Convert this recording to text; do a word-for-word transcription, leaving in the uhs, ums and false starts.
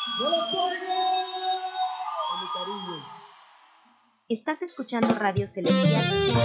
¡No los oigo! Con mi cariño. Estás escuchando Radio Celestial